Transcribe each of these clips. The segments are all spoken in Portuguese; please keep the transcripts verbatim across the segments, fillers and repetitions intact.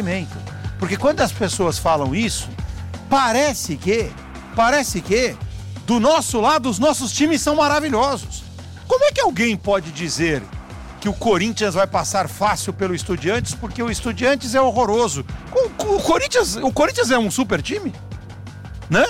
conhecimento. Porque quando as pessoas falam isso, parece que, parece que, do nosso lado, os nossos times são maravilhosos. Como é que alguém pode dizer que o Corinthians vai passar fácil pelo Estudiantes porque o Estudiantes é horroroso? O, o, Corinthians, o Corinthians é um super time? Né?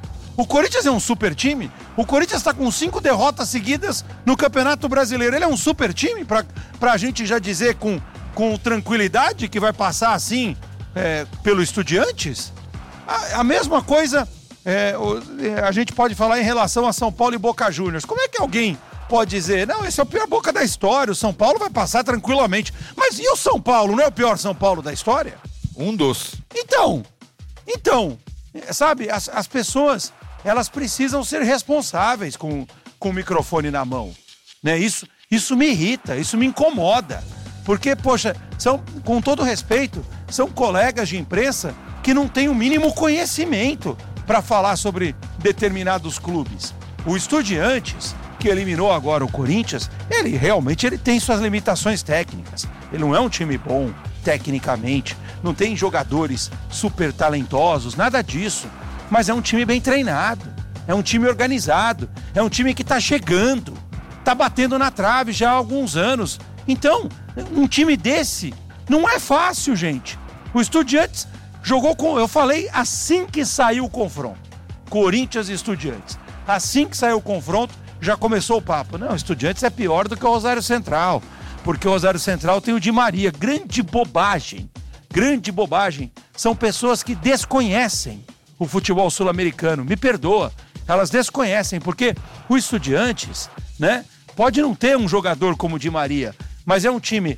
O Corinthians é um super time? O Corinthians está com cinco derrotas seguidas no Campeonato Brasileiro. Ele é um super time pra, pra gente já dizer com, com tranquilidade que vai passar assim é, pelo Estudiantes? A, a mesma coisa é, a gente pode falar em relação a São Paulo e Boca Juniors. Como é que alguém pode dizer, não, esse é o pior Boca da história, o São Paulo vai passar tranquilamente. Mas e o São Paulo? Não é o pior São Paulo da história? Um dos. Então, então, sabe, as, as pessoas, elas precisam ser responsáveis com, com o microfone na mão. Né? Isso, isso me irrita, isso me incomoda. Porque, poxa, são, com todo respeito, são colegas de imprensa que não têm o mínimo conhecimento para falar sobre determinados clubes. O Estudiantes, que eliminou agora o Corinthians, ele realmente ele tem suas limitações técnicas. Ele não é um time bom tecnicamente, não tem jogadores super talentosos, nada disso. Mas é um time bem treinado, é um time organizado, é um time que tá chegando, tá batendo na trave já há alguns anos. Então, um time desse não é fácil, gente. O Estudiantes jogou com, eu falei assim que saiu o confronto, Corinthians e Estudiantes. Assim que saiu o confronto, já começou o papo. Não, o Estudiantes é pior do que o Rosário Central, porque o Rosário Central tem o Di Maria. Grande bobagem, grande bobagem. São pessoas que desconhecem o futebol sul-americano. Me perdoa, elas desconhecem, porque o Estudiantes, né, pode não ter um jogador como o Di Maria, mas é um time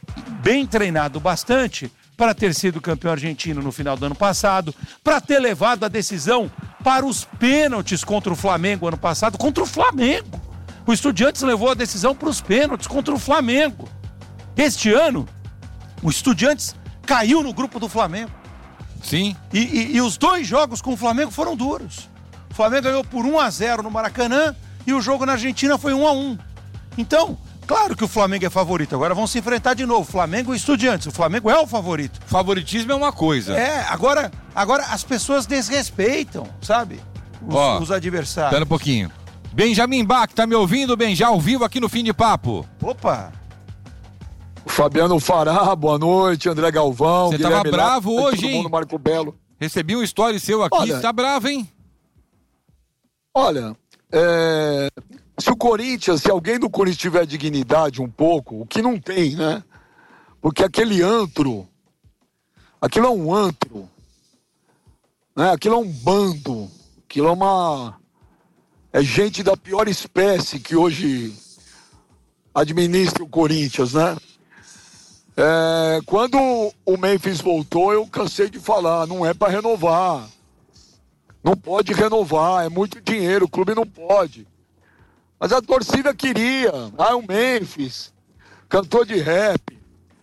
bem treinado bastante para ter sido campeão argentino no final do ano passado, para ter levado a decisão para os pênaltis contra o Flamengo ano passado, contra o Flamengo. O Estudiantes levou a decisão para os pênaltis contra o Flamengo. Este ano, o Estudiantes caiu no grupo do Flamengo. Sim. E, e, e os dois jogos com o Flamengo foram duros. O Flamengo ganhou por um a zero no Maracanã e o jogo na Argentina foi um a um. Então, claro que o Flamengo é favorito. Agora vão se enfrentar de novo, Flamengo e Estudiantes. O Flamengo é o favorito. Favoritismo é uma coisa. É, agora, agora as pessoas desrespeitam, sabe? Os, Ó, os adversários. Espera um pouquinho. Benjamin Bach, tá me ouvindo, Ben? Já ao vivo aqui no Fim de Papo. Opa! Fabiano Fará, boa noite, André Galvão. Você tava bravo Lá, hoje, todo hein? mundo, Marco Belo. Recebi um story seu aqui, Olha, você tá bravo, hein? Olha, é... se o Corinthians, se alguém do Corinthians tiver dignidade um pouco, o que não tem, né? Porque aquele antro, aquilo é um antro, né? Aquilo é um bando, aquilo é uma... é gente da pior espécie que hoje administra o Corinthians, né? É, quando o Memphis voltou, eu cansei de falar, não é para renovar. Não pode renovar, é muito dinheiro, o clube não pode. Mas a torcida queria. Ah, o Memphis, cantor de rap.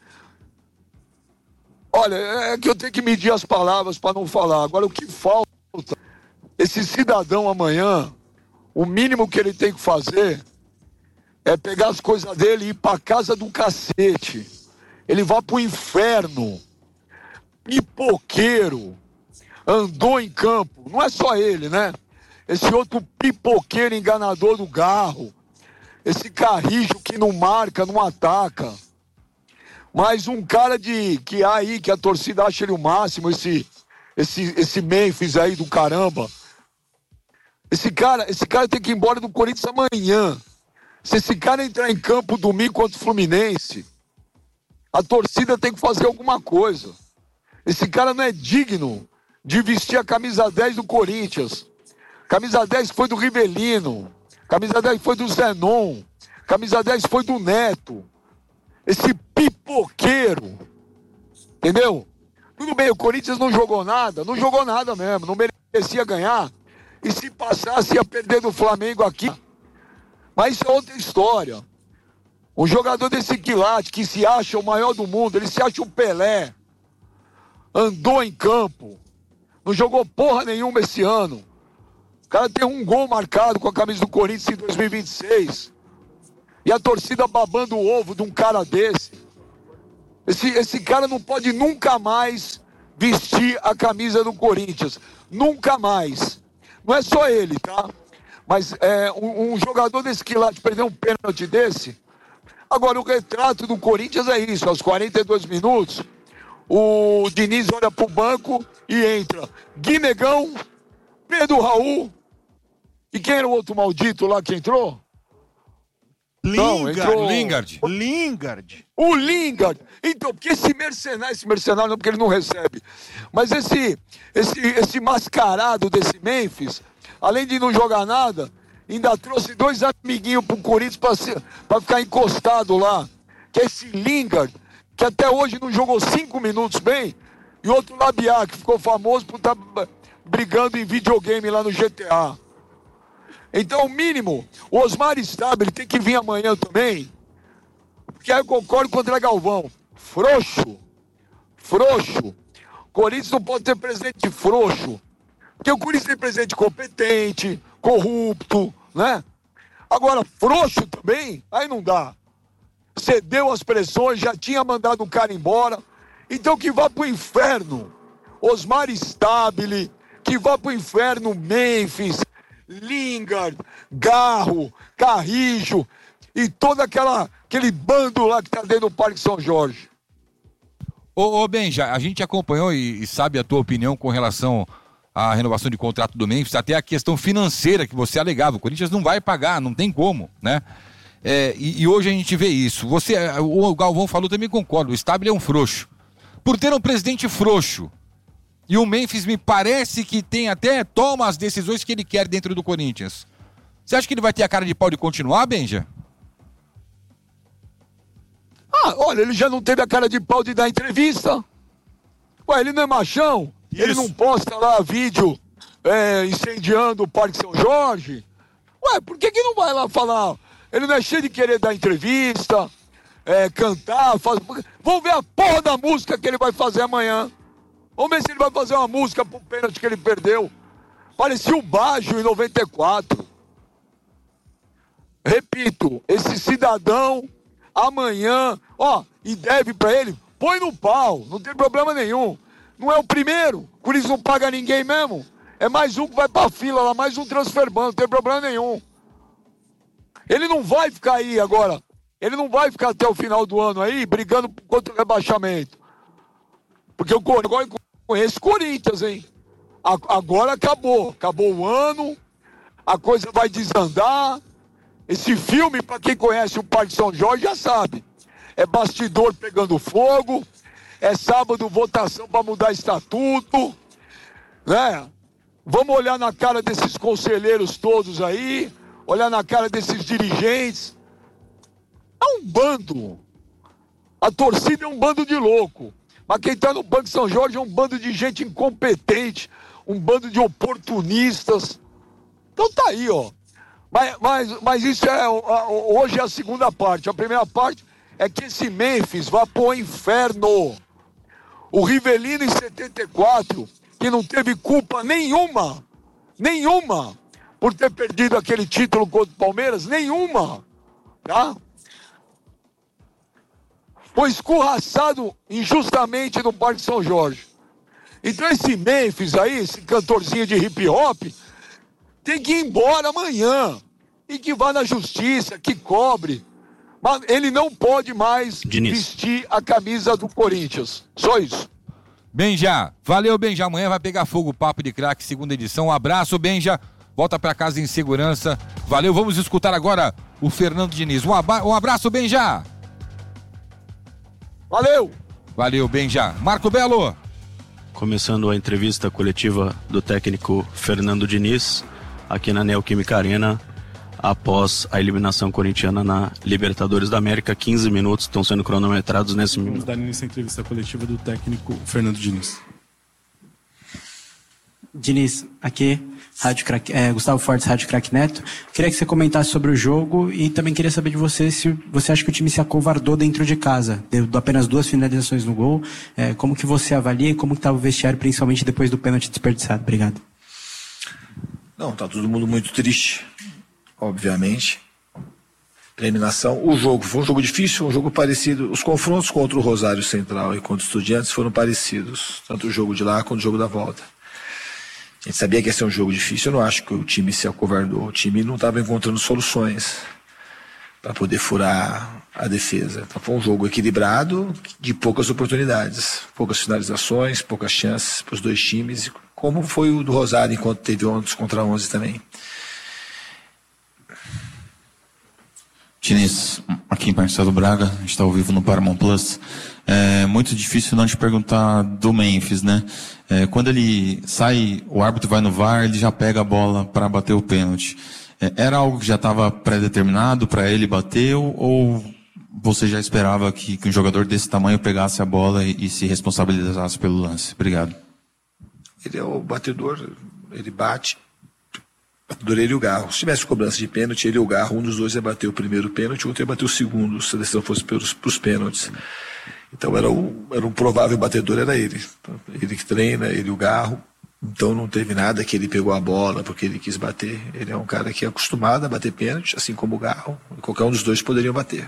Olha, é que eu tenho que medir as palavras para não falar. Agora, o que falta, esse cidadão amanhã, o mínimo que ele tem que fazer é pegar as coisas dele e ir para casa do cacete. Ele vai pro inferno. Pipoqueiro. Andou em campo. Não é só ele, né? Esse outro pipoqueiro enganador do Garro. Esse Carrijo que não marca, não ataca. Mas um cara de que aí, que a torcida acha ele o máximo, esse, esse, esse Memphis aí do caramba. Esse cara, esse cara tem que ir embora do Corinthians amanhã. Se esse cara entrar em campo domingo contra o Fluminense, a torcida tem que fazer alguma coisa. Esse cara não é digno de vestir a camisa dez do Corinthians. Camisa dez foi do Rivelino. Camisa dez foi do Zenon. Camisa dez foi do Neto. Esse pipoqueiro. Entendeu? Tudo bem, o Corinthians não jogou nada. Não jogou nada mesmo. Não merecia ganhar. E se passasse, ia perder do Flamengo aqui. Mas isso é outra história. Um jogador desse quilate, que se acha o maior do mundo, ele se acha o Pelé. Andou em campo. Não jogou porra nenhuma esse ano. O cara tem um gol marcado com a camisa do Corinthians em dois mil e vinte e seis. E a torcida babando o ovo de um cara desse. Esse, esse cara não pode nunca mais vestir a camisa do Corinthians. Nunca mais. Não é só ele, tá? Mas é, um, um jogador desse quilate perder um pênalti desse. Agora, o retrato do Corinthians é isso. Aos quarenta e dois minutos, o Diniz olha pro banco e entra Guinegão, Pedro Raul. E quem era o outro maldito lá que entrou? Lingard. Não, entrou... Lingard. Lingard. O Lingard. Então, porque esse mercenário, esse mercenário não, porque ele não recebe. Mas esse, esse, esse mascarado desse Memphis, além de não jogar nada, ainda trouxe dois amiguinhos pro Corinthians pra, ser, pra ficar encostado lá. Que é esse Lingard, que até hoje não jogou cinco minutos bem, e outro Labiá, que ficou famoso por estar tá brigando em videogame lá no G T A. Então, o mínimo, o Osmar Stabile tem que vir amanhã também, porque aí eu concordo com o André Galvão. Frouxo, frouxo. Corinthians não pode ter presidente frouxo, porque o Corinthians tem presidente competente, corrupto, né? Agora, frouxo também, aí não dá. Cedeu as pressões, já tinha mandado o cara embora, então que vá pro inferno. Osmar Stabile, que vá pro inferno Memphis, Lingard, Garro, Carrijo e todo aquela, aquele bando lá que tá dentro do Parque São Jorge. Ô, ô Benja, a gente acompanhou e, e sabe a tua opinião com relação à renovação de contrato do Memphis, até a questão financeira que você alegava. O Corinthians não vai pagar, não tem como, né? É, e, e hoje a gente vê isso. Você, o Galvão falou, também concordo, o Stabile é um frouxo. Por ter um presidente frouxo, e o Memphis me parece que tem até, toma as decisões que ele quer dentro do Corinthians. Você acha que ele vai ter a cara de pau de continuar, Benja? Ah, olha, ele já não teve a cara de pau de dar entrevista. Ué, ele não é machão? Isso. Ele não posta lá vídeo é, incendiando o Parque São Jorge? Ué, por que que não vai lá falar? Ele não é cheio de querer dar entrevista, é, cantar, fazer... Vamos ver a porra da música que ele vai fazer amanhã. Vamos ver se ele vai fazer uma música pro pênalti que ele perdeu. Parecia o Baggio em noventa e quatro. Repito, esse cidadão, amanhã, ó, e deve pra ele, põe no pau, não tem problema nenhum. Não é o primeiro, por isso não paga ninguém mesmo. É mais um que vai pra fila lá, mais um transfer ban, não tem problema nenhum. Ele não vai ficar aí agora, ele não vai ficar até o final do ano aí, brigando contra o rebaixamento. Porque eu conheço Corinthians, hein? Agora acabou. Acabou o ano, a coisa vai desandar. Esse filme, para quem conhece o Parque São Jorge, já sabe. É bastidor pegando fogo, é sábado votação para mudar estatuto, né? Vamos olhar na cara desses conselheiros todos aí, olhar na cara desses dirigentes. É um bando. A torcida é um bando de louco. Mas quem está no Banco São Jorge é um bando de gente incompetente, um bando de oportunistas. Então tá aí, ó. Mas, mas, mas isso é, hoje é a segunda parte. A primeira parte é que esse Memphis vai pro inferno. O Rivelino em setenta e quatro, que não teve culpa nenhuma, nenhuma, por ter perdido aquele título contra o Palmeiras, nenhuma, tá? Foi escorraçado injustamente no Parque São Jorge. Então esse Memphis aí, esse cantorzinho de hip hop, tem que ir embora amanhã. E que vá na justiça, que cobre. Mas ele não pode mais Diniz. vestir a camisa do Corinthians. Só isso. Benja, valeu, Benja. Amanhã vai pegar fogo o Papo de Craque, segunda edição. Um abraço, Benja. Volta pra casa em segurança. Valeu, vamos escutar agora o Fernando Diniz. Um, aba- um abraço, Benja. Valeu! Valeu, Benja. Marco Belo. Começando a entrevista coletiva do técnico Fernando Diniz, aqui na Neoquímica Arena, após a eliminação corintiana na Libertadores da América. quinze minutos estão sendo cronometrados nesse Vamos minuto. dar início à entrevista coletiva do técnico Fernando Diniz. Diniz, aqui, Rádio Crack, é, Gustavo Fortes, Rádio Crack Neto. Queria que você comentasse sobre o jogo e também queria saber de você se você acha que o time se acovardou dentro de casa. Deu apenas duas finalizações no gol. É, como que você avalia e como que estava o vestiário, principalmente depois do pênalti desperdiçado? Obrigado. Não, tá todo mundo muito triste, obviamente. eliminação. O jogo foi um jogo difícil, um jogo parecido. Os confrontos contra o Rosário Central e contra o Estudiantes foram parecidos, tanto o jogo de lá quanto o jogo da volta. A gente sabia que ia ser um jogo difícil. Eu não acho que o time se acovardou. O time não estava encontrando soluções para poder furar a defesa. Então foi um jogo equilibrado, de poucas oportunidades, poucas finalizações, poucas chances para os dois times, como foi o do Rosário, enquanto teve onze contra onze também. Diniz, aqui em Marcelo Braga, a gente está ao vivo no Paramount Plus. É muito difícil não te perguntar do Memphis, né? É, quando ele sai, o árbitro vai no V A R, ele já pega a bola para bater o pênalti. É, era algo que já estava pré-determinado para ele bater, ou, ou você já esperava que, que um jogador desse tamanho pegasse a bola e, e se responsabilizasse pelo lance? Obrigado. Ele é o batedor, ele bate. Batedor ele e o Garro. Se tivesse cobrança de pênalti, ele e o Garro, um dos dois ia bater o primeiro pênalti, o outro ia bater o segundo, se a decisão fosse para os pênaltis. Então era, o, era um provável batedor, era ele. Ele que treina, ele e o Garro. Então não teve nada que ele pegou a bola porque ele quis bater. Ele é um cara que é acostumado a bater pênalti, assim como o Garro. Qualquer um dos dois poderiam bater.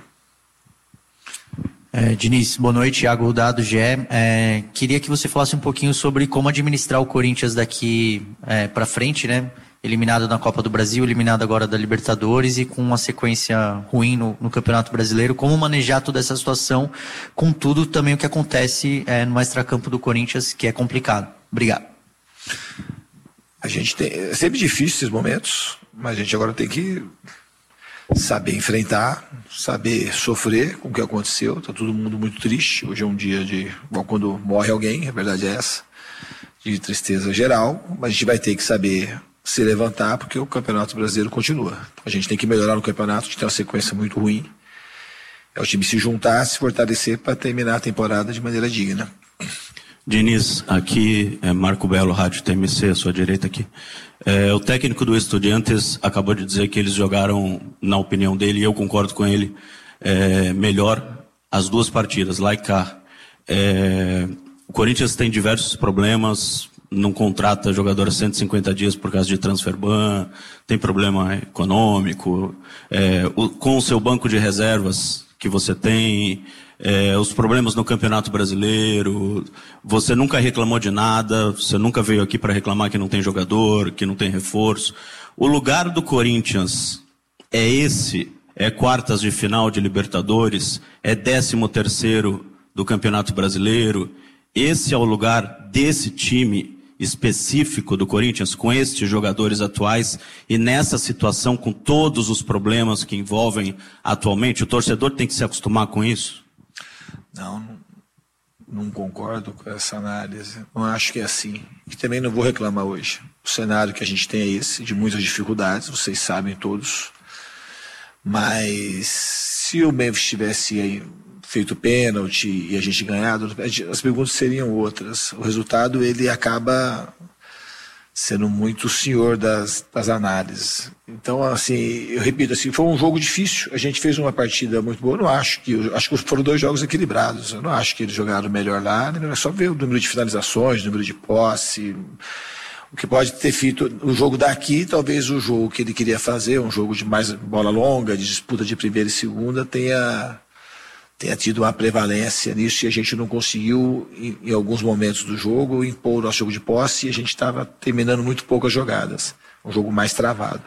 É, Diniz, boa noite, Thiago Rudá do G E. É, queria que você falasse um pouquinho sobre como administrar o Corinthians daqui é, para frente, né? Eliminado na Copa do Brasil, eliminado agora da Libertadores e com uma sequência ruim no, no Campeonato Brasileiro. Como manejar toda essa situação com tudo também o que acontece é, no extracampo do Corinthians, que é complicado. Obrigado. A gente tem, é sempre difícil esses momentos, mas a gente agora tem que saber enfrentar, saber sofrer com o que aconteceu. Está todo mundo muito triste. Hoje é um dia de, bom, quando morre alguém, a verdade é essa, de tristeza geral, mas a gente vai ter que saber se levantar, porque o Campeonato Brasileiro continua. A gente tem que melhorar no campeonato, a gente tem uma sequência muito ruim. É o time se juntar, se fortalecer para terminar a temporada de maneira digna. Diniz, aqui é Marco Belo, Rádio T M C, à sua direita aqui. É, o técnico do Estudiantes acabou de dizer que eles jogaram, na opinião dele, e eu concordo com ele, é, melhor as duas partidas, lá e cá. É, o Corinthians tem diversos problemas, não contrata jogador a cento e cinquenta dias por causa de transfer ban, tem problema econômico, é, o, com o seu banco de reservas que você tem, é, os problemas no Campeonato Brasileiro, você nunca reclamou de nada, você nunca veio aqui para reclamar que não tem jogador, que não tem reforço. O lugar do Corinthians é esse, é quartas de final de Libertadores, é décimo terceiro do Campeonato Brasileiro. Esse é o lugar desse time específico do Corinthians, com estes jogadores atuais e nessa situação, com todos os problemas que envolvem atualmente, o torcedor tem que se acostumar com isso? Não, não, não concordo com essa análise. Não acho que é assim. E também não vou reclamar hoje. O cenário que a gente tem é esse, de muitas dificuldades, vocês sabem todos. Mas se o Memphis tivesse aí feito pênalti e a gente ganhado, as perguntas seriam outras. O resultado, ele acaba sendo muito o senhor das, das análises. Então, assim, eu repito, assim, foi um jogo difícil, a gente fez uma partida muito boa, eu não acho que, eu acho que foram dois jogos equilibrados, eu não acho que eles jogaram melhor lá, é só ver o número de finalizações, o número de posse, o que pode ter feito o jogo daqui, talvez o jogo que ele queria fazer, um jogo de mais bola longa, de disputa de primeira e segunda, tenha tenha tido uma prevalência nisso e a gente não conseguiu, em, em alguns momentos do jogo, impor o nosso jogo de posse e a gente estava terminando muito poucas jogadas. Um jogo mais travado.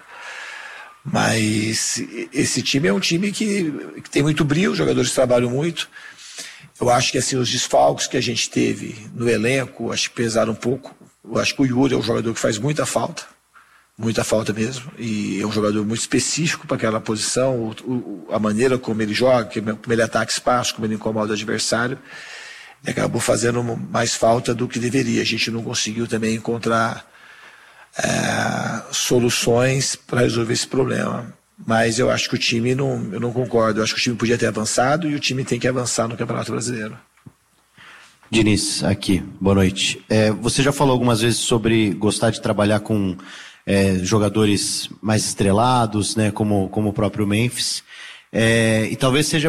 Mas esse time é um time que, que tem muito brilho, os jogadores trabalham muito. Eu acho que assim, os desfalques que a gente teve no elenco, acho que pesaram um pouco. Eu acho que o Yuri é um jogador que faz muita falta. Muita falta mesmo, e é um jogador muito específico para aquela posição, o, o, a maneira como ele joga, como ele ataca espaço, como ele incomoda o adversário, ele acabou fazendo mais falta do que deveria. A gente não conseguiu também encontrar é, soluções para resolver esse problema. Mas eu acho que o time, não, eu não concordo, eu acho que o time podia ter avançado e o time tem que avançar no Campeonato Brasileiro. Diniz, aqui, boa noite. É, você já falou algumas vezes sobre gostar de trabalhar com É, jogadores mais estrelados, né, como, como o próprio Memphis, é, e talvez seja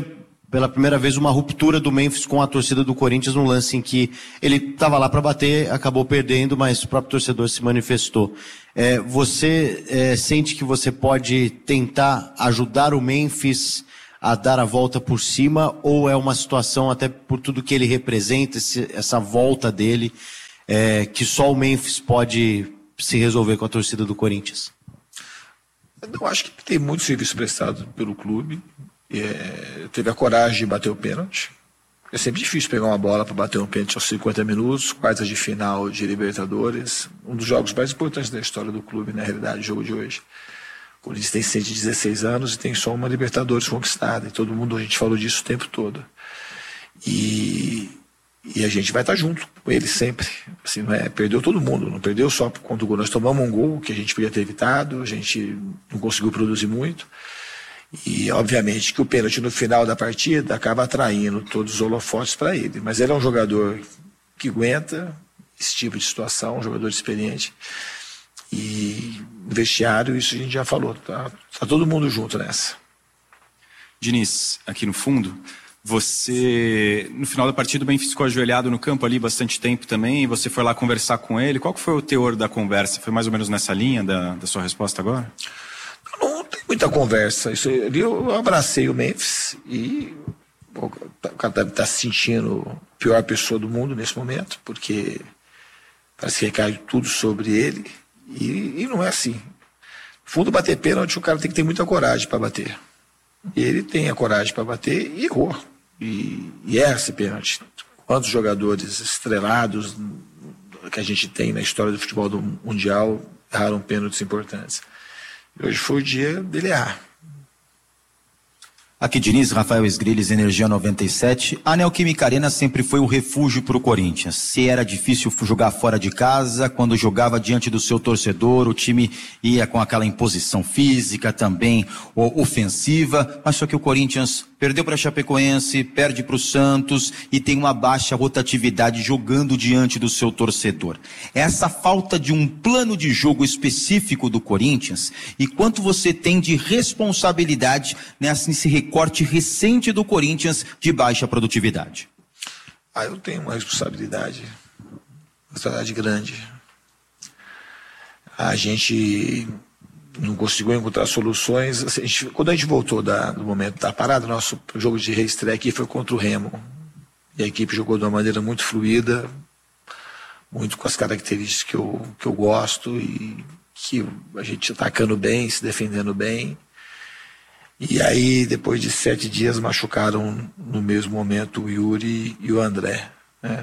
pela primeira vez uma ruptura do Memphis com a torcida do Corinthians, num lance em que ele estava lá para bater, acabou perdendo, mas o próprio torcedor se manifestou. É, você é, sente que você pode tentar ajudar o Memphis a dar a volta por cima, ou é uma situação, até por tudo que ele representa, esse, essa volta dele, é, que só o Memphis pode se resolver com a torcida do Corinthians? Eu acho que tem muito serviço prestado pelo clube. É, teve a coragem de bater o pênalti. É sempre difícil pegar uma bola para bater um pênalti aos cinquenta minutos, quartas de final de Libertadores, um dos jogos mais importantes da história do clube, na realidade, o jogo de hoje. O Corinthians tem cento e dezesseis anos e tem só uma Libertadores conquistada, e todo mundo, a gente falou disso o tempo todo. E, e a gente vai estar junto com ele sempre. Assim, não é, perdeu todo mundo, não perdeu só por conta do gol. Nós tomamos um gol que a gente podia ter evitado, a gente não conseguiu produzir muito. E obviamente que o pênalti no final da partida acaba atraindo todos os holofotes para ele. Mas ele é um jogador que aguenta esse tipo de situação, um jogador experiente. E no vestiário, isso a gente já falou, tá, tá todo mundo junto nessa. Diniz, aqui no fundo, você, no final da partida, o Memphis ficou ajoelhado no campo ali bastante tempo também, e você foi lá conversar com ele. Qual que foi o teor da conversa? Foi mais ou menos nessa linha da, da sua resposta agora? Não, não tem muita conversa. Isso, eu abracei o Memphis e o cara deve estar se sentindo a pior pessoa do mundo nesse momento, porque parece que recai tudo sobre ele. E, e não é assim. No fundo, bater pênalti, o cara tem que ter muita coragem para bater. E ele tem a coragem para bater e errou. E, e é esse pênalti. Quantos jogadores estrelados que a gente tem na história do futebol do mundial erraram pênaltis importantes. E hoje foi o dia dele errar. Aqui Diniz, Rafael Esgrilles, Energia noventa e sete. A Neoquímica Arena sempre foi um refúgio para o Corinthians. Se era difícil jogar fora de casa, quando jogava diante do seu torcedor, o time ia com aquela imposição física, também ofensiva, mas só que o Corinthians perdeu para a Chapecoense, perde para o Santos e tem uma baixa rotatividade jogando diante do seu torcedor. Essa falta de um plano de jogo específico do Corinthians, e quanto você tem de responsabilidade nesse recorte recente do Corinthians de baixa produtividade? Ah, eu tenho uma responsabilidade, uma responsabilidade grande. A gente não conseguiu encontrar soluções. Assim, a gente, quando a gente voltou da, do momento da parada, nosso jogo de reestreia aqui foi contra o Remo. E a equipe jogou de uma maneira muito fluida, muito com as características que eu, que eu gosto, e que a gente atacando bem, se defendendo bem. E aí, depois de sete dias, machucaram no mesmo momento o Yuri e o André, né?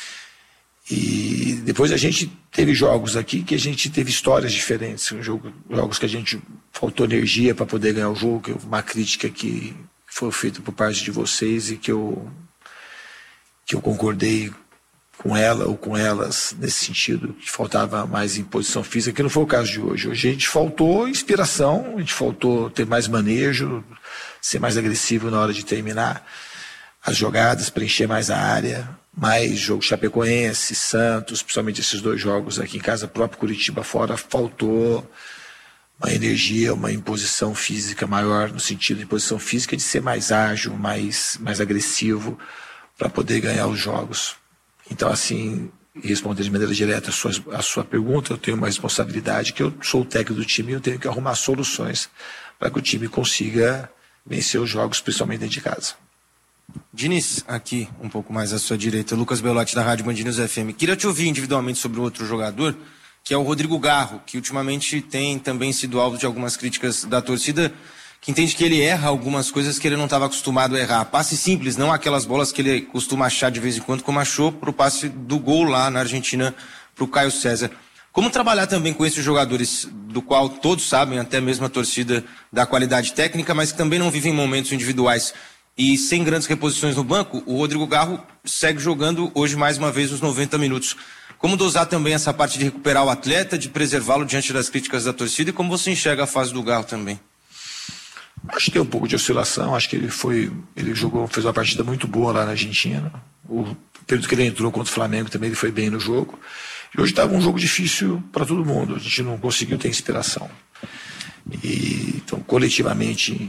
E depois a gente teve jogos aqui que a gente teve histórias diferentes, jogo, jogos que a gente faltou energia para poder ganhar o jogo, que uma crítica que foi feita por parte de vocês e que eu, que eu concordei com ela ou com elas nesse sentido, que faltava mais imposição física, que não foi o caso de hoje. Hoje a gente faltou inspiração, a gente faltou ter mais manejo, ser mais agressivo na hora de terminar as jogadas, preencher mais a área, mais jogo Chapecoense, Santos, principalmente esses dois jogos aqui em casa, próprio Curitiba fora, faltou uma energia, uma imposição física maior, no sentido de imposição física de ser mais ágil, mais, mais agressivo, para poder ganhar os jogos. Então, assim, responder de maneira direta a sua, a sua pergunta, eu tenho uma responsabilidade, que eu sou o técnico do time e eu tenho que arrumar soluções para que o time consiga vencer os jogos, principalmente dentro de casa. Diniz, aqui um pouco mais à sua direita, Lucas Belotti da Rádio Band News F M. Queria te ouvir individualmente sobre um outro jogador, que é o Rodrigo Garro, que ultimamente tem também sido alvo de algumas críticas da torcida, que entende que ele erra algumas coisas que ele não estava acostumado a errar. Passe simples, não aquelas bolas que ele costuma achar de vez em quando, como achou para o passe do gol lá na Argentina para o Caio César. Como trabalhar também com esses jogadores, do qual todos sabem, até mesmo a torcida, da qualidade técnica, mas que também não vivem momentos individuais e sem grandes reposições no banco? O Rodrigo Garro segue jogando hoje mais uma vez os noventa minutos. Como dosar também essa parte de recuperar o atleta, de preservá-lo diante das críticas da torcida, e como você enxerga a fase do Garro também? Acho que tem um pouco de oscilação, acho que ele foi, ele jogou, fez uma partida muito boa lá na Argentina. O período que ele entrou contra o Flamengo também ele foi bem no jogo. E hoje estava um jogo difícil para todo mundo, a gente não conseguiu ter inspiração. E, então, coletivamente,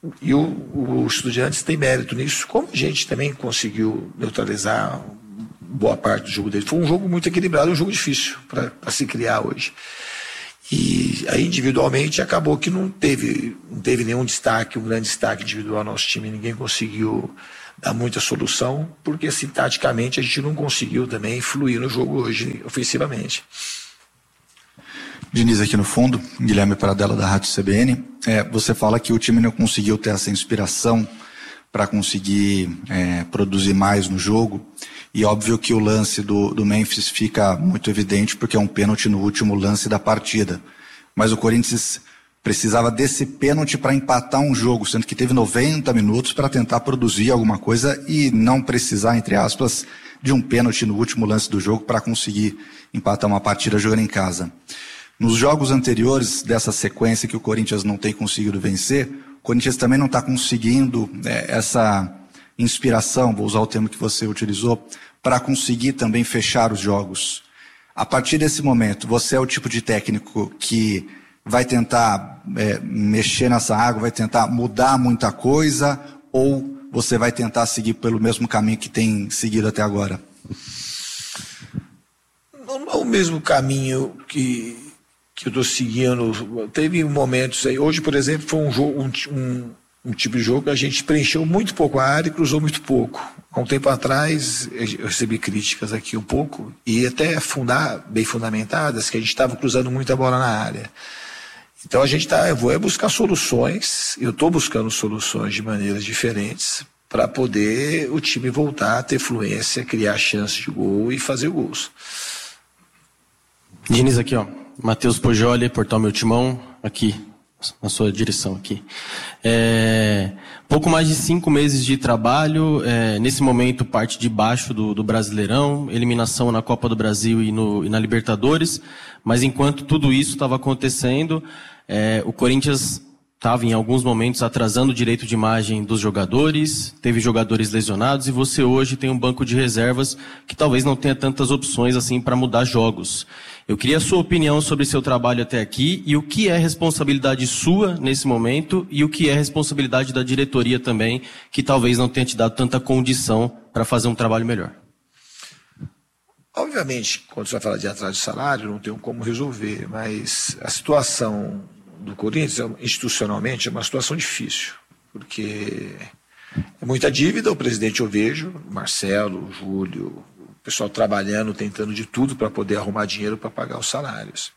e o, o Estudiantes tem mérito nisso, como a gente também conseguiu neutralizar boa parte do jogo dele. Foi um jogo muito equilibrado, um jogo difícil para se criar hoje. E aí, individualmente, acabou que não teve, não teve nenhum destaque, um grande destaque individual no nosso time. Ninguém conseguiu dar muita solução, porque, assim, taticamente, a gente não conseguiu também fluir no jogo hoje, ofensivamente. Diniz, aqui no fundo, Guilherme Paradella, da Rádio C B N. É, você fala que o time não conseguiu ter essa inspiração para conseguir é, produzir mais no jogo. E óbvio que o lance do, do Memphis fica muito evidente porque é um pênalti no último lance da partida. Mas o Corinthians precisava desse pênalti para empatar um jogo, sendo que teve noventa minutos para tentar produzir alguma coisa e não precisar, entre aspas, de um pênalti no último lance do jogo para conseguir empatar uma partida jogando em casa. Nos jogos anteriores dessa sequência que o Corinthians não tem conseguido vencer, o Corinthians também não está conseguindo é, essa inspiração, vou usar o termo que você utilizou, para conseguir também fechar os jogos. A partir desse momento, você é o tipo de técnico que vai tentar é, mexer nessa água, vai tentar mudar muita coisa, ou você vai tentar seguir pelo mesmo caminho que tem seguido até agora? Não é o mesmo caminho que, que eu estou seguindo. Teve momentos aí, hoje, por exemplo, foi um jogo, um, um um tipo de jogo que a gente preencheu muito pouco a área e cruzou muito pouco. Há um tempo atrás, eu recebi críticas aqui um pouco, e até fundar, bem fundamentadas, que a gente estava cruzando muita bola na área. Então a gente tá, eu vou é buscar soluções, eu estou buscando soluções de maneiras diferentes para poder o time voltar a ter fluência, criar chances de gol e fazer gols. Diniz, aqui ó, Matheus Pojoli, Portal Meu Timão, aqui na sua direção aqui. É, pouco mais de cinco meses de trabalho, é, nesse momento parte de baixo do, do Brasileirão, eliminação na Copa do Brasil e, no, e na Libertadores, mas enquanto tudo isso estava acontecendo, é, o Corinthians estava em alguns momentos atrasando o direito de imagem dos jogadores, teve jogadores lesionados e você hoje tem um banco de reservas que talvez não tenha tantas opções assim para mudar jogos. Eu queria a sua opinião sobre seu trabalho até aqui e o que é responsabilidade sua nesse momento e o que é responsabilidade da diretoria também, que talvez não tenha te dado tanta condição para fazer um trabalho melhor. Obviamente, quando você vai falar de atraso de salário, não tem como resolver, mas a situação do Corinthians, institucionalmente, é uma situação difícil, porque é muita dívida, o presidente eu vejo, o Marcelo, o Júlio, o pessoal trabalhando, tentando de tudo para poder arrumar dinheiro para pagar os salários.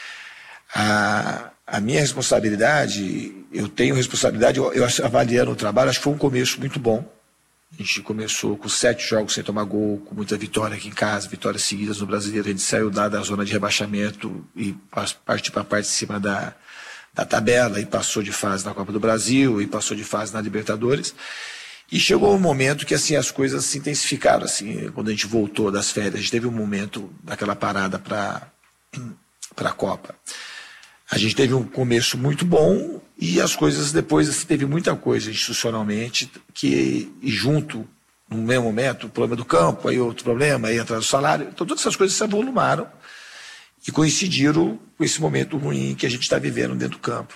A, a minha responsabilidade, eu tenho responsabilidade, eu, eu avaliando o trabalho, acho que foi um começo muito bom. A gente começou com sete jogos sem tomar gol, com muita vitória aqui em casa, vitórias seguidas no Brasileiro. A gente saiu da, da zona de rebaixamento e partiu para a parte de cima da, da tabela e passou de fase na Copa do Brasil e passou de fase na Libertadores. E chegou um momento que assim, as coisas se intensificaram. Assim, quando a gente voltou das férias, a gente teve um momento daquela parada para a Copa. A gente teve um começo muito bom e as coisas depois, assim, teve muita coisa institucionalmente que, e junto, no mesmo momento, o problema do campo, aí outro problema, aí atrás do salário. Então todas essas coisas se avolumaram e coincidiram com esse momento ruim que a gente está vivendo dentro do campo.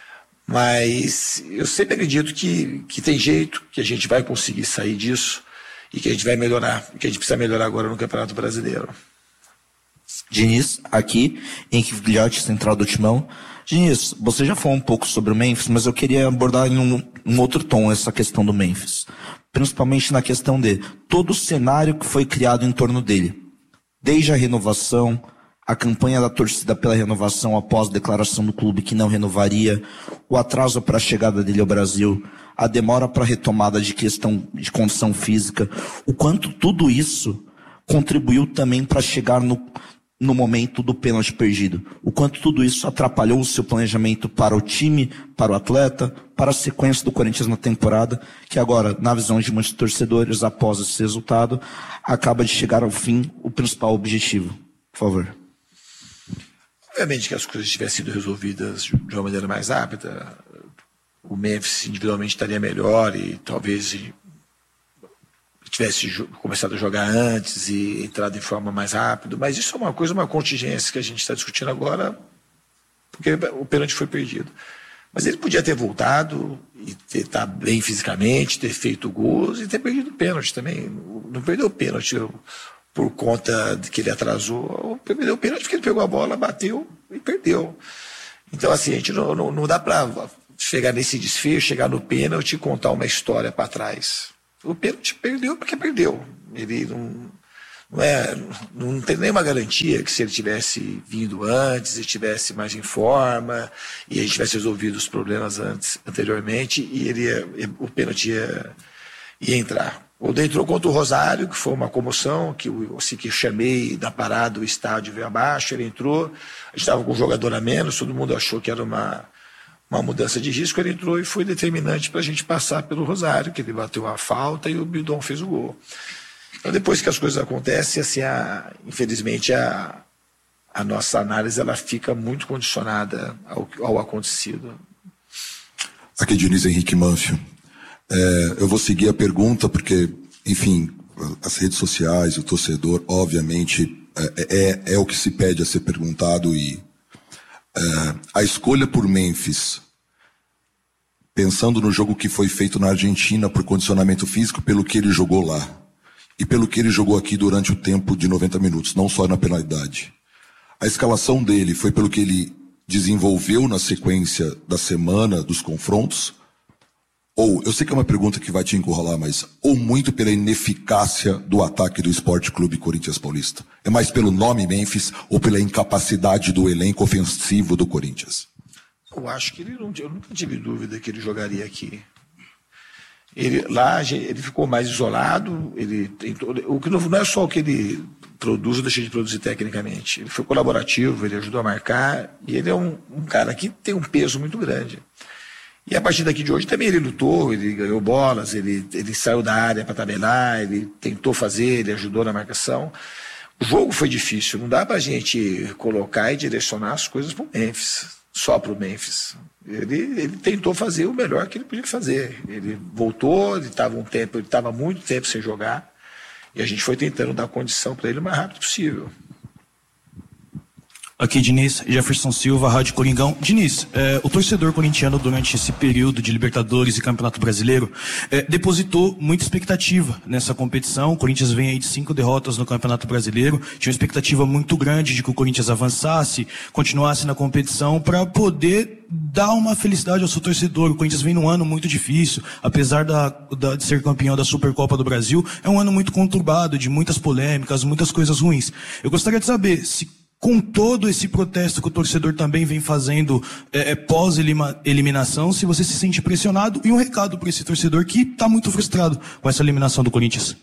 Mas eu sempre acredito que, que tem jeito, que a gente vai conseguir sair disso e que a gente vai melhorar, que a gente precisa melhorar agora no Campeonato Brasileiro. Diniz, aqui, Henrique Vigliotti, Central do Timão. Diniz, você já falou um pouco sobre o Memphis, mas eu queria abordar em um, um outro tom essa questão do Memphis. Principalmente na questão de todo o cenário que foi criado em torno dele. Desde a renovação, a campanha da torcida pela renovação após a declaração do clube que não renovaria, o atraso para a chegada dele ao Brasil, a demora para a retomada de questão de condição física, o quanto tudo isso contribuiu também para chegar no, no momento do pênalti perdido. O quanto tudo isso atrapalhou o seu planejamento para o time, para o atleta, para a sequência do Corinthians na temporada, que agora, na visão de muitos torcedores, após esse resultado, acaba de chegar ao fim o principal objetivo. Por favor. Obviamente que as coisas tivessem sido resolvidas de uma maneira mais rápida, o Memphis individualmente estaria melhor e talvez tivesse começado a jogar antes e entrado em forma mais rápido, mas isso é uma coisa, uma contingência que a gente está discutindo agora, porque o pênalti foi perdido. Mas ele podia ter voltado e ter, estar bem fisicamente, ter feito gols e ter perdido o pênalti também. Não perdeu o pênalti por conta de que ele atrasou, perdeu o pênalti porque ele pegou a bola, bateu e perdeu. Então, assim, a gente não, não, não dá para chegar nesse desfecho, chegar no pênalti e contar uma história para trás. O pênalti perdeu porque perdeu. Ele não, não, é, não tem nenhuma garantia que se ele tivesse vindo antes, e tivesse mais em forma, e a gente tivesse resolvido os problemas antes, anteriormente, e ele ia, o pênalti ia, ia entrar. O Odair entrou contra o Rosário, que foi uma comoção, que eu assim, que chamei da parada, o estádio veio abaixo, ele entrou, a gente estava com um jogador a menos, todo mundo achou que era uma, uma mudança de risco, ele entrou e foi determinante para a gente passar pelo Rosário, que ele bateu a falta e o Bildon fez o gol. Então, depois que as coisas acontecem, assim, a, infelizmente, a, a nossa análise ela fica muito condicionada ao, ao acontecido. Aqui, Diniz Henrique Manfio. É, eu vou seguir a pergunta porque, enfim, as redes sociais, o torcedor, obviamente, é, é, é o que se pede a ser perguntado e é, a escolha por Memphis, pensando no jogo que foi feito na Argentina por condicionamento físico, pelo que ele jogou lá e pelo que ele jogou aqui durante o tempo de noventa minutos, não só na penalidade. A escalação dele foi pelo que ele desenvolveu na sequência da semana dos confrontos. Ou, eu sei que é uma pergunta que vai te encurralar, mas ou muito pela ineficácia do ataque do Sport Clube Corinthians Paulista? É mais pelo nome Memphis ou pela incapacidade do elenco ofensivo do Corinthians? Eu acho que ele não, eu nunca tive dúvida que ele jogaria aqui. Ele, lá ele ficou mais isolado, ele tem todo, o que não, não é só o que ele produz ou deixa de produzir tecnicamente. Ele foi colaborativo, ele ajudou a marcar, e ele é um, um cara que tem um peso muito grande. E a partir daqui de hoje também ele lutou, ele ganhou bolas, ele, ele saiu da área para tabelar, ele tentou fazer, ele ajudou na marcação. O jogo foi difícil, não dá para a gente colocar e direcionar as coisas para o Memphis, só para o Memphis. Ele, ele tentou fazer o melhor que ele podia fazer. Ele voltou, ele estava um tempo, ele estava muito tempo sem jogar, e a gente foi tentando dar condição para ele o mais rápido possível. Aqui, Diniz, Jefferson Silva, Rádio Coringão. Diniz, é, o torcedor corintiano durante esse período de Libertadores e Campeonato Brasileiro é, depositou muita expectativa nessa competição. O Corinthians vem aí de cinco derrotas no Campeonato Brasileiro. Tinha uma expectativa muito grande de que o Corinthians avançasse, continuasse na competição para poder dar uma felicidade ao seu torcedor. O Corinthians vem num ano muito difícil, apesar da, da, de ser campeão da Supercopa do Brasil, é um ano muito conturbado, de muitas polêmicas, muitas coisas ruins. Eu gostaria de saber se, com todo esse protesto que o torcedor também vem fazendo é, é, pós-eliminação, se você se sente pressionado, e um recado para esse torcedor que está muito frustrado com essa eliminação do Corinthians.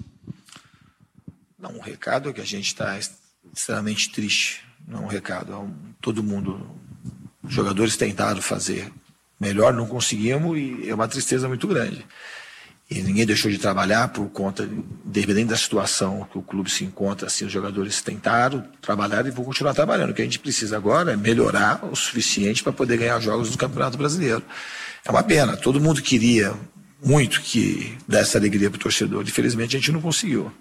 Não, um recado é que a gente está extremamente triste. Não, um recado. É um, todo mundo, os jogadores tentaram fazer melhor, não conseguimos, e é uma tristeza muito grande. E ninguém deixou de trabalhar por conta, independente da situação que o clube se encontra, assim, os jogadores tentaram trabalhar e vão continuar trabalhando. O que a gente precisa agora é melhorar o suficiente para poder ganhar jogos do Campeonato Brasileiro. É uma pena, todo mundo queria muito que desse alegria para o torcedor, infelizmente a gente não conseguiu.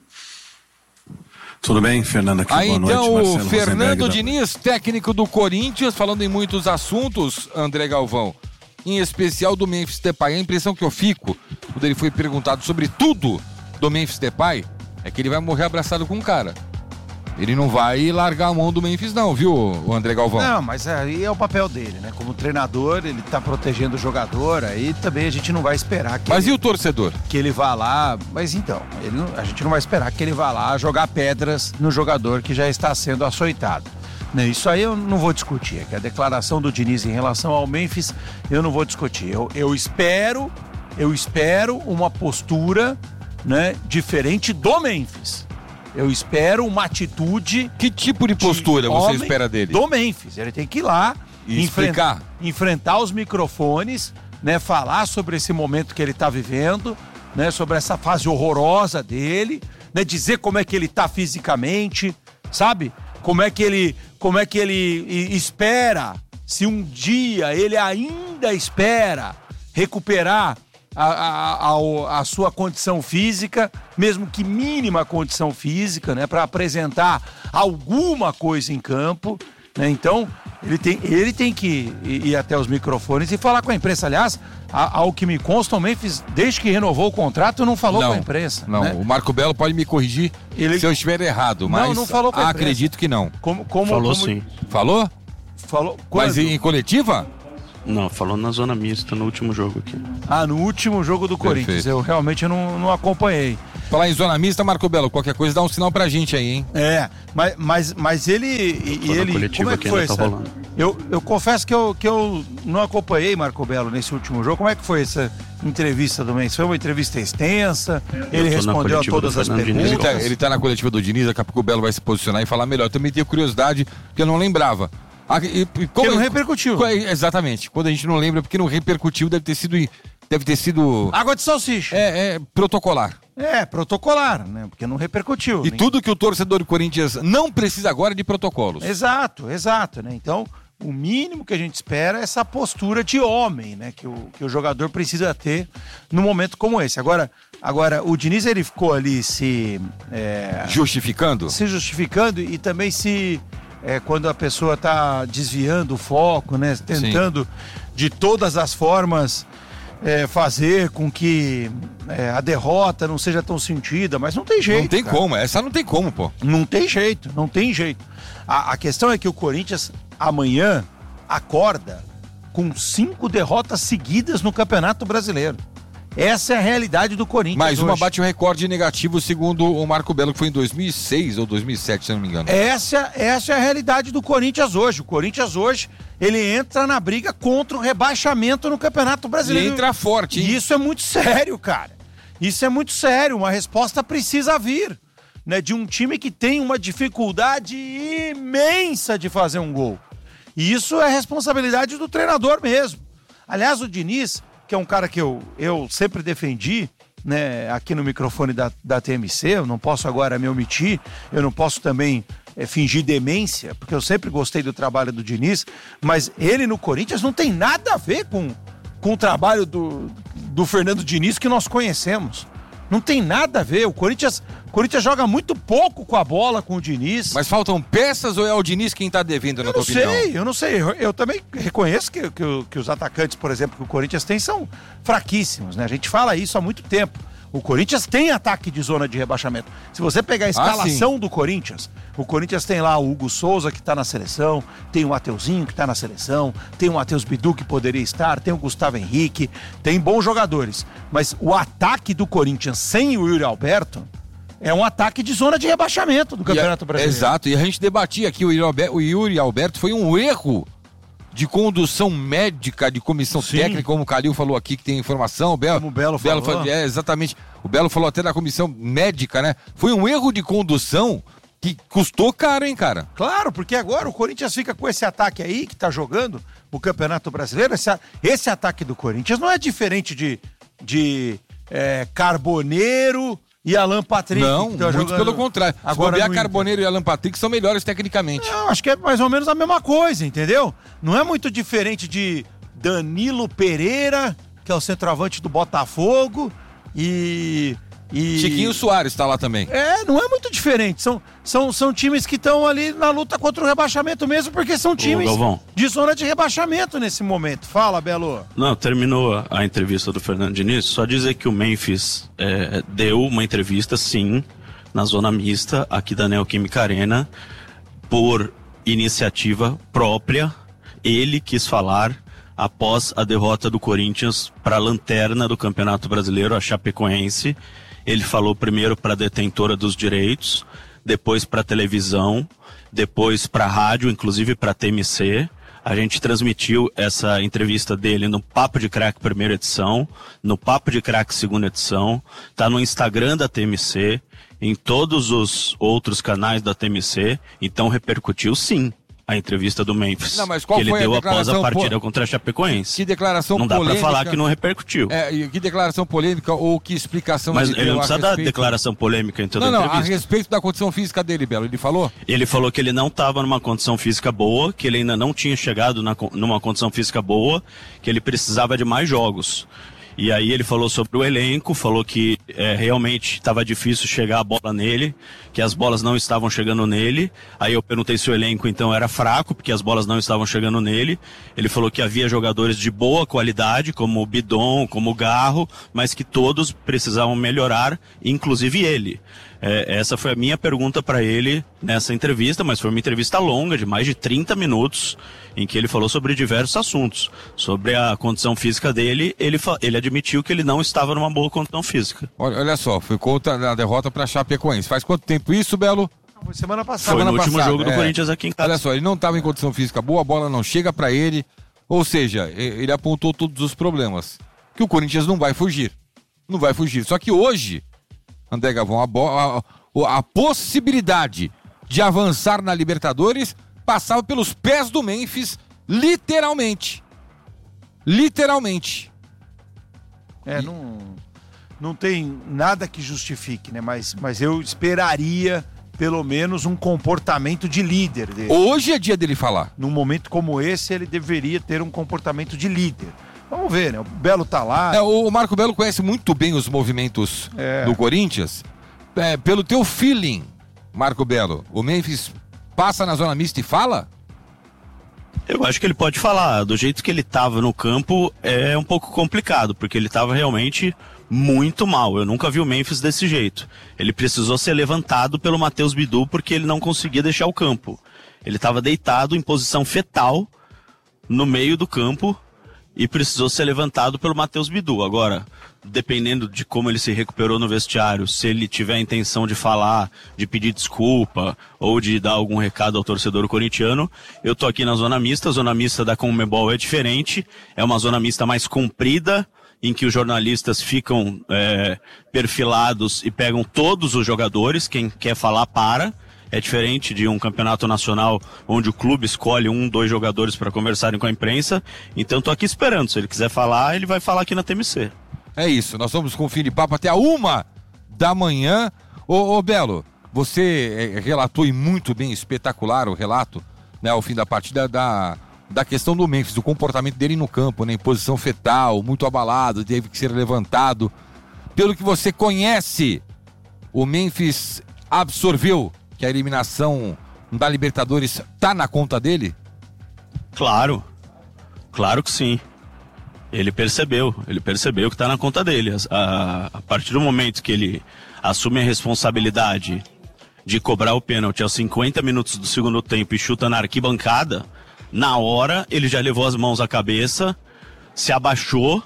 Tudo bem, Fernando? Aqui, Aí boa noite, então Marcelo o Fernando Rosenberg, Diniz, técnico do Corinthians, falando em muitos assuntos, André Galvão, em especial do Memphis Depay. A impressão que eu fico, quando ele foi perguntado sobre tudo do Memphis Depay, é que ele vai morrer abraçado com um cara. Ele não vai largar a mão do Memphis não, viu, o André Galvão? Não, mas aí é o papel dele, né? Como treinador, ele tá protegendo o jogador, aí também a gente não vai esperar que Mas ele, e o torcedor? Que ele vá lá, mas então, ele não, a gente não vai esperar que ele vá lá jogar pedras no jogador que já está sendo açoitado. Isso aí eu não vou discutir, que a declaração do Diniz em relação ao Memphis, eu não vou discutir. Eu, eu espero, eu espero uma postura, né, diferente do Memphis. Eu espero uma atitude... Que tipo de postura de você espera dele? Do Memphis. Ele tem que ir lá e explicar. Enfrentar, enfrentar os microfones, né, falar sobre esse momento que ele está vivendo, né, sobre essa fase horrorosa dele, né, dizer como é que ele está fisicamente, sabe? Como é que ele, como é que ele espera, se um dia ele ainda espera recuperar a, a, a, a sua condição física, mesmo que mínima condição física, né, para apresentar alguma coisa em campo, né? Então, Ele tem, ele tem que ir, ir até os microfones e falar com a imprensa. Aliás, a, ao que me consta, o Memphis, desde que renovou o contrato, não falou não, com a imprensa. Não, né? O Marco Belo pode me corrigir ele... se eu estiver errado, mas não, não falou com a imprensa. Acredito que não. Como, como, falou como... sim. Falou? Falou. Quando? Mas em coletiva? Não, falou na zona mista no último jogo aqui. Ah, no último jogo do Perfeito. Corinthians. Eu realmente não, não acompanhei. Falar em zona mista, Marco Belo, qualquer coisa dá um sinal pra gente aí, hein? É, mas, mas, mas ele... E ele como é que foi? Tá essa... eu, eu confesso que eu, que eu não acompanhei, Marco Belo, nesse último jogo. Como é que foi essa entrevista do Mendes? Foi uma entrevista extensa? Ele respondeu a todas as perguntas? Ele tá, ele tá na coletiva do Diniz, daqui a pouco o Belo vai se posicionar e falar melhor. Eu também tenho curiosidade, porque eu não lembrava. Ah, e, e, como, porque não repercutiu. Exatamente. Quando a gente não lembra, porque não repercutiu, deve ter sido... Deve ter sido... Água de salsicha. É, é protocolar. É, protocolar, né? Porque não repercutiu. E nem... tudo que o torcedor do Corinthians não precisa agora é de protocolos. Exato, exato, né? Então, o mínimo que a gente espera é essa postura de homem, né? Que o, que o jogador precisa ter num momento como esse. Agora, agora o Diniz, ele ficou ali se... É... Justificando? Se justificando e também se... É, quando a pessoa está desviando o foco, né? Tentando Sim. de todas as formas... É, fazer com que é, a derrota não seja tão sentida, mas não tem jeito. Não tem cara. como, essa não tem como, pô. Não tem jeito, não tem jeito. A, a questão é que o Corinthians amanhã acorda com cinco derrotas seguidas no Campeonato Brasileiro. Essa é a realidade do Corinthians. Mais uma hoje. bate o recorde negativo, segundo o Marco Belo, que foi em dois mil e seis ou dois mil e sete, se não me engano. Essa, essa é a realidade do Corinthians hoje. O Corinthians hoje, ele entra na briga contra o rebaixamento no Campeonato Brasileiro. E entra forte, hein? E isso é muito sério, cara. Isso é muito sério. Uma resposta precisa vir, né? De um time que tem uma dificuldade imensa de fazer um gol. E isso é responsabilidade do treinador mesmo. Aliás, o Diniz... que é um cara que eu, eu sempre defendi, né, aqui no microfone da, da T M C, eu não posso agora me omitir, eu não posso também é, fingir demência, porque eu sempre gostei do trabalho do Diniz, mas ele no Corinthians não tem nada a ver com, com o trabalho do, do Fernando Diniz que nós conhecemos. Não tem nada a ver, o Corinthians, o Corinthians joga muito pouco com a bola com o Diniz. Mas faltam peças ou é o Diniz quem tá devendo, na tua opinião? Eu não sei, eu não sei. Eu, eu também reconheço que, que, que os atacantes, por exemplo, que o Corinthians tem são fraquíssimos, né? A gente fala isso há muito tempo. O Corinthians tem ataque de zona de rebaixamento. Se você pegar a escalação ah, do Corinthians, o Corinthians tem lá o Hugo Souza, que está na seleção, tem o Mateuzinho, que está na seleção, tem o Matheus Bidu, que poderia estar, tem o Gustavo Henrique, tem bons jogadores. Mas o ataque do Corinthians sem o Yuri Alberto é um ataque de zona de rebaixamento do Campeonato e a, Brasileiro. Exato, e a gente debatia aqui, o Yuri Alberto, o Yuri Alberto foi um erro de condução médica, de comissão Sim. técnica, como o Calil falou aqui, que tem informação. O Belo, como o Belo, Belo falou. falou. É, exatamente. O Belo falou até da comissão médica, né? Foi um erro de condução que custou caro, hein, cara? Claro, porque agora o Corinthians fica com esse ataque aí, que tá jogando o Campeonato Brasileiro. Esse, esse ataque do Corinthians não é diferente de, de é, Carboneiro e Alan Patrick. Não, tá muito pelo contrário. Agora Se bobear, Carboneiro e Alan Patrick são melhores tecnicamente. Não, acho que é mais ou menos a mesma coisa, entendeu? Não é muito diferente de Danilo Pereira, que é o centroavante do Botafogo, e... e... Chiquinho Soares está lá também. É, não é muito diferente. São, são, são times que estão ali na luta contra o rebaixamento mesmo, porque são times Ô, de zona de rebaixamento nesse momento. Fala, Belo. Não, terminou a entrevista do Fernando Diniz. Só dizer que o Memphis é, deu uma entrevista, sim, na zona mista, aqui da Neoquímica Arena, por iniciativa própria. Ele quis falar após a derrota do Corinthians para a lanterna do Campeonato Brasileiro, a Chapecoense. Ele falou primeiro para a detentora dos direitos, depois para a televisão, depois para a rádio, inclusive para a T M C. A gente transmitiu essa entrevista dele no Papo de Crack primeira edição, no Papo de Crack segunda edição, tá no Instagram da T M C, em todos os outros canais da T M C, então repercutiu sim a entrevista do Memphis, não, mas qual que ele foi deu a após a partida po... contra a Chapecoense. Que declaração não polêmica. Não dá pra falar que não repercutiu. É, que declaração polêmica ou que explicação... Mas ele ele não precisa respeito... dar declaração polêmica em toda não, a entrevista. Não, a respeito da condição física dele, Belo, ele falou? Ele falou que ele não estava numa condição física boa, que ele ainda não tinha chegado na, numa condição física boa, que ele precisava de mais jogos. E aí ele falou sobre o elenco, falou que é, realmente estava difícil chegar a bola nele, que as bolas não estavam chegando nele. Aí eu perguntei se o elenco então era fraco, porque as bolas não estavam chegando nele. Ele falou que havia jogadores de boa qualidade, como o Bidon, como o Garro, mas que todos precisavam melhorar, inclusive ele. É, essa foi a minha pergunta para ele nessa entrevista, mas foi uma entrevista longa, de mais de trinta minutos, em que ele falou sobre diversos assuntos. Sobre a condição física dele, ele, ele admitiu que ele não estava numa boa condição física. Olha, olha só, foi contra a derrota para a Chapecoense. Faz quanto tempo isso, Belo? Foi semana passada. Foi semana no último passada, jogo do é. Corinthians aqui em casa. Olha só, ele não estava em condição física boa, a bola não chega para ele. Ou seja, ele apontou todos os problemas. Que o Corinthians não vai fugir. Não vai fugir. Só que hoje, André Galvão, a, bo- a, a possibilidade de avançar na Libertadores passava pelos pés do Memphis, literalmente. Literalmente. É, não, não tem nada que justifique, né? Mas, mas eu esperaria, pelo menos, um comportamento de líder dele. Hoje é dia dele falar. Num momento como esse, ele deveria ter um comportamento de líder. Vamos ver, né? O Belo tá lá. É, o Marco Belo conhece muito bem os movimentos É. do Corinthians. É, pelo teu feeling, Marco Belo, o Memphis passa na zona mista e fala? Eu acho que ele pode falar. Do jeito que ele estava no campo, é um pouco complicado, porque ele estava realmente muito mal. Eu nunca vi o Memphis desse jeito. Ele precisou ser levantado pelo Matheus Bidu porque ele não conseguia deixar o campo. Ele estava deitado em posição fetal no meio do campo e precisou ser levantado pelo Matheus Bidu. Agora, dependendo de como ele se recuperou no vestiário, se ele tiver a intenção de falar, de pedir desculpa ou de dar algum recado ao torcedor corintiano, eu tô aqui na zona mista. A zona mista da Conmebol é diferente, é uma zona mista mais comprida, em que os jornalistas ficam é, perfilados e pegam todos os jogadores, quem quer falar para. É diferente de um campeonato nacional onde o clube escolhe um, dois jogadores para conversarem com a imprensa. Então tô aqui esperando. Se ele quiser falar, ele vai falar aqui na T M C. É isso, nós vamos com o fim de papo até a uma da manhã. Ô, ô Belo, você é, relatou e muito bem, espetacular o relato, né, ao fim da partida da, da questão do Memphis, do comportamento dele no campo, né, em posição fetal, muito abalado, teve que ser levantado. Pelo que você conhece, o Memphis absorveu que a eliminação da Libertadores tá na conta dele? Claro, claro que sim. Ele percebeu, ele percebeu que tá na conta dele. A, a partir do momento que ele assume a responsabilidade de cobrar o pênalti aos cinquenta minutos do segundo tempo e chuta na arquibancada, na hora ele já levou as mãos à cabeça, se abaixou,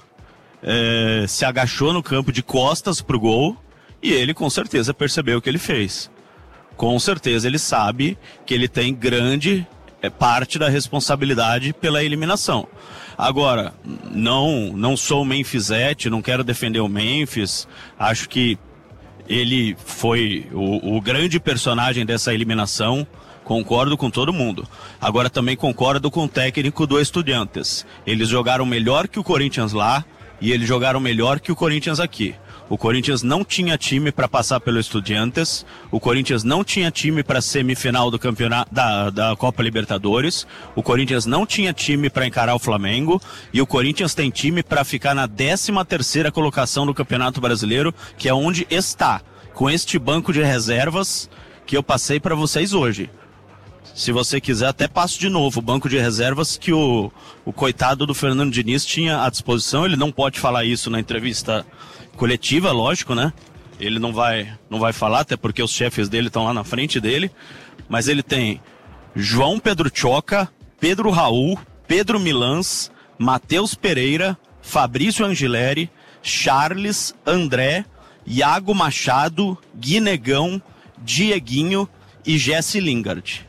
é, se agachou no campo de costas pro gol e ele com certeza percebeu o que ele fez. Com certeza ele sabe que ele tem grande é, parte da responsabilidade pela eliminação. Agora, não, não sou o Memphisete, não quero defender o Memphis, acho que ele foi o, o grande personagem dessa eliminação, concordo com todo mundo. Agora também concordo com o técnico do Estudiantes. Eles jogaram melhor que o Corinthians lá e eles jogaram melhor que o Corinthians aqui. O Corinthians não tinha time para passar pelo Estudiantes, o Corinthians não tinha time para semifinal do campeonato da, da Copa Libertadores, o Corinthians não tinha time para encarar o Flamengo e o Corinthians tem time para ficar na décima terceira colocação do Campeonato Brasileiro, que é onde está, com este banco de reservas que eu passei para vocês hoje. Se você quiser, até passo de novo o banco de reservas que o, o coitado do Fernando Diniz tinha à disposição. Ele não pode falar isso na entrevista coletiva, lógico, né? Ele não vai, não vai falar, até porque os chefes dele estão lá na frente dele. Mas ele tem João Pedro Choca, Pedro Raul, Pedro Milans, Matheus Pereira, Fabrício Angileri, Charles, André, Iago Machado, Guinegão, Dieguinho e Jesse Lingard.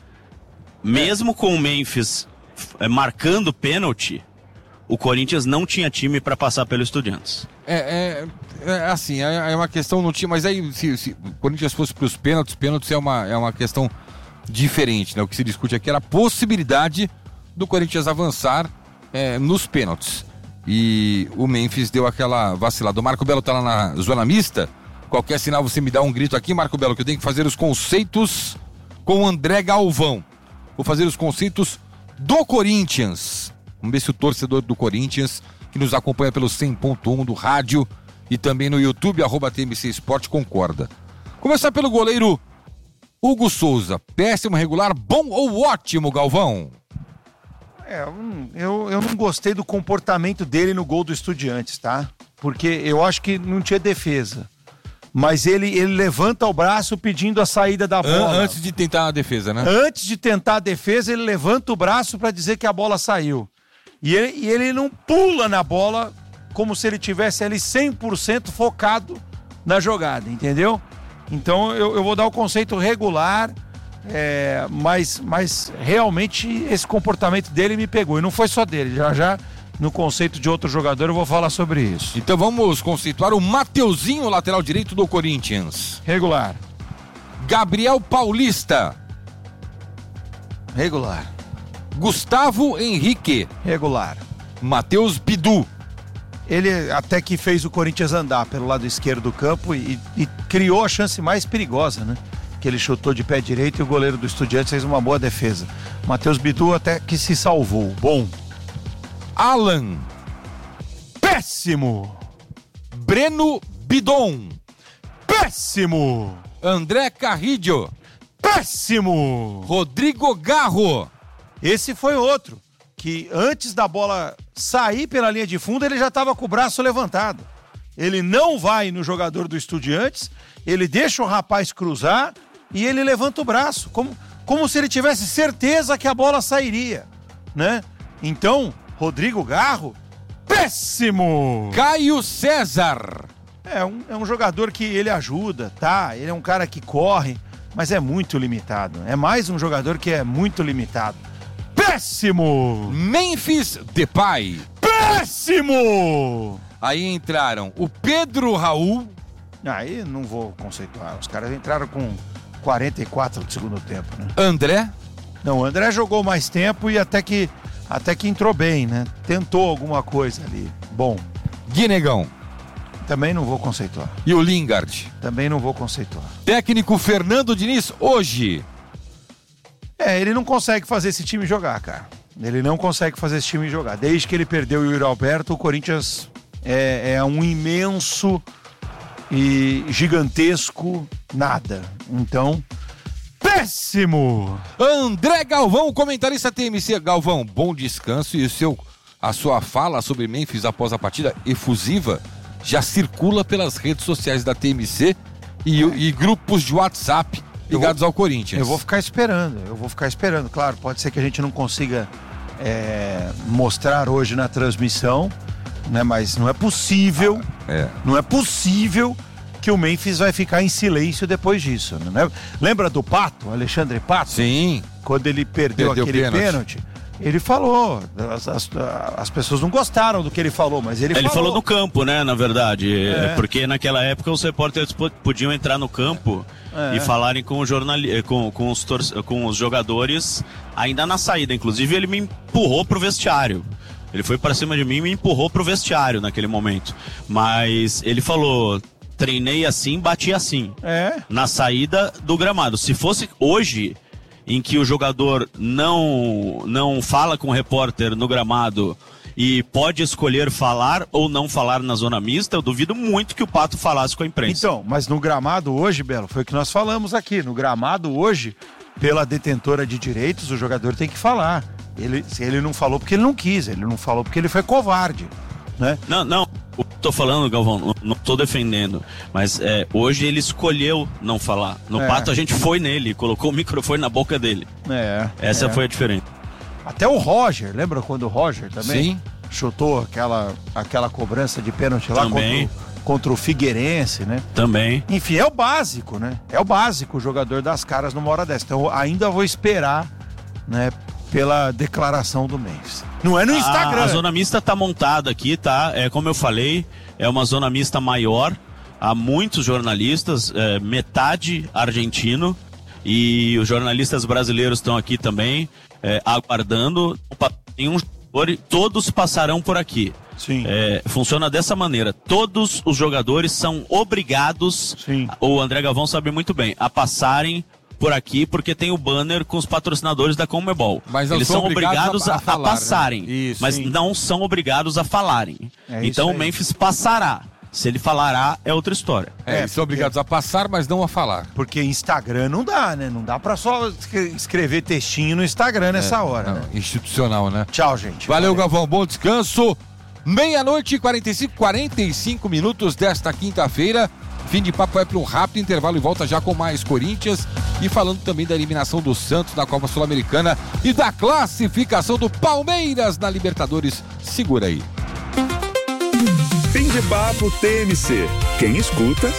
Mesmo com o Memphis é, marcando pênalti, o Corinthians não tinha time para passar pelo Estudiantes. É, é, é assim, é, é uma questão, não tinha, mas aí se, se o Corinthians fosse para os pênaltis, pênaltis é uma, é uma questão diferente, né? O que se discute aqui era a possibilidade do Corinthians avançar é, nos pênaltis. E o Memphis deu aquela vacilada. O Marco Belo tá lá na zona mista. Qualquer sinal você me dá um grito aqui, Marco Belo, que eu tenho que fazer os conceitos com o André Galvão. Vou fazer os conceitos do Corinthians. Vamos ver se o torcedor do Corinthians que nos acompanha pelo cem ponto um do rádio e também no YouTube, arroba T M C Esporte Concorda. Começar pelo goleiro Hugo Souza. Péssimo, regular, bom ou ótimo, Galvão? É, eu, eu não gostei do comportamento dele no gol do Estudiantes, tá? Porque eu acho que não tinha defesa. Mas ele, ele levanta o braço pedindo a saída da bola. Antes de tentar a defesa, né? Antes de tentar a defesa, ele levanta o braço para dizer que a bola saiu. E ele, e ele não pula na bola como se ele tivesse ali cem por cento focado na jogada, entendeu? Então eu, eu vou dar o conceito regular, é, mas, mas realmente esse comportamento dele me pegou. E não foi só dele, já já no conceito de outro jogador eu vou falar sobre isso. Então vamos conceituar o Mateuzinho, lateral direito do Corinthians. Regular. Gabriel Paulista. Regular. Gustavo Henrique. Regular. Matheus Bidu. Ele até que fez o Corinthians andar pelo lado esquerdo do campo e, e criou a chance mais perigosa, né? Que ele chutou de pé direito e o goleiro do Estudiantes fez uma boa defesa. Matheus Bidu até que se salvou. Bom. Alan. Péssimo. Breno Bidon. Péssimo. André Carrillo. Péssimo. Rodrigo Garro. Esse foi outro que antes da bola sair pela linha de fundo, ele já estava com o braço levantado. Ele não vai no jogador do Estudiantes, ele deixa o rapaz cruzar e ele levanta o braço, como, como se ele tivesse certeza que a bola sairia, né? Então, Rodrigo Garro, péssimo! Caio César. É um, é um jogador que ele ajuda, tá? Ele é um cara que corre, mas é muito limitado. É mais um jogador que é muito limitado. Péssimo! Memphis Depay. Péssimo! Aí entraram o Pedro Raul. Aí não vou conceituar. Os caras entraram com quarenta e quatro do segundo tempo, né? André? Não, o André jogou mais tempo e até que, até que entrou bem, né? Tentou alguma coisa ali. Bom. Guinegão. Também não vou conceituar. E o Lingard? Também não vou conceituar. Técnico Fernando Diniz, hoje. É, ele não consegue fazer esse time jogar, cara. Ele não consegue fazer esse time jogar. Desde que ele perdeu o Yuri Alberto, o Corinthians é, é um imenso e gigantesco nada. Então, péssimo! André Galvão, comentarista T M C. Galvão, bom descanso. E o seu, a sua fala sobre Memphis após a partida efusiva já circula pelas redes sociais da T M C e, e grupos de WhatsApp ligados vou, ao Corinthians. Eu vou ficar esperando, eu vou ficar esperando. Claro, pode ser que a gente não consiga é, mostrar hoje na transmissão, né? Mas não é possível, ah, é. não é possível que o Memphis vai ficar em silêncio depois disso, né? Lembra do Pato, Alexandre Pato? Sim. Quando ele perdeu, perdeu aquele pênalti. pênalti, ele falou, as, as, as pessoas não gostaram do que ele falou, mas ele, ele falou. Ele falou no campo, né, na verdade, é. porque naquela época os repórteres podiam entrar no campo é. e falarem com, o jornali... com, com, os tor... com os jogadores ainda na saída. Inclusive ele me empurrou pro vestiário. Ele foi para cima de mim e me empurrou pro vestiário naquele momento. Mas ele falou, treinei assim, bati assim. É. Na saída do gramado. Se fosse hoje, em que o jogador não, não fala com o repórter no gramado e pode escolher falar ou não falar na zona mista, eu duvido muito que o Pato falasse com a imprensa. Então, mas no gramado hoje, Belo, foi o que nós falamos aqui. No gramado hoje, pela detentora de direitos, o jogador tem que falar. Ele, ele não falou porque ele não quis, ele não falou porque ele foi covarde, né? Não, não. Eu tô falando, Galvão, não, não tô defendendo, mas é, hoje ele escolheu não falar. No é. Pato a gente foi nele, colocou o microfone na boca dele. É. Essa é. foi a diferença. Até o Roger, lembra quando o Roger também Sim. chutou aquela, aquela cobrança de pênalti lá também. contra, o, contra o Figueirense, né? Também. Enfim, é o básico, né? É o básico o jogador das caras numa hora dessa. Então ainda vou esperar, né, pela declaração do Memphis. Não é no Instagram. A, a zona mista tá montada aqui, tá? É como eu falei, é uma zona mista maior. Há muitos jornalistas, é, metade argentino, e os jornalistas brasileiros estão aqui também, é, aguardando. Nenhum jogador, todos passarão por aqui. Sim. É, funciona dessa maneira. Todos os jogadores são obrigados, Sim. o André Galvão sabe muito bem, a passarem por aqui porque tem o banner com os patrocinadores da Conmebol. Mas não eles são são obrigados, obrigados a- a, a falar, passarem, né? Isso, mas sim. não são obrigados a falarem. É isso então aí. o Memphis passará. Se ele falará, é outra história. É, eles são obrigados a passar, mas não a falar. Porque Instagram não dá, né? Não dá pra só escre- escrever textinho no Instagram nessa É, hora, não, né? institucional, né? Tchau, gente. Valeu, Galvão. Bom descanso. Meia-noite e quarenta e cinco, quarenta e cinco minutos desta quinta-feira. Fim de papo vai para um rápido intervalo e volta já com mais Corinthians. E falando também da eliminação do Santos na Copa Sul-Americana e da classificação do Palmeiras na Libertadores. Segura aí. Fim de papo T M C. Quem escuta